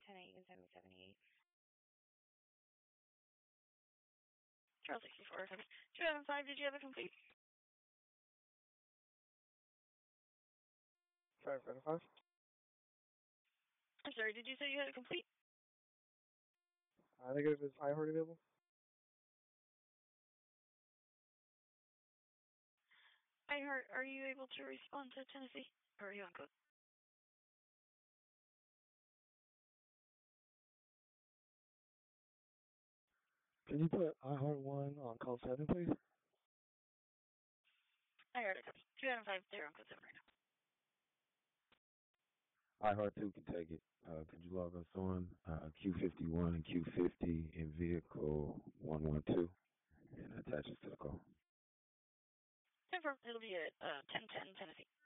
10-8 and 778. Charles 64, 275, did you have a complete? 555. I'm sorry, did you say you had a complete? Negative, is iHeart available? iHeart, are you able to respond to Tennessee? Or are you on code? Can you put iHeart 1 on call 7, please? iHeart, 205, they're on code 7 right now. iHeart 2 can take it. Could you log us on Q51 and Q50 in vehicle 112 and attach us to the call? Confirm, it'll be at 1010 Tennessee.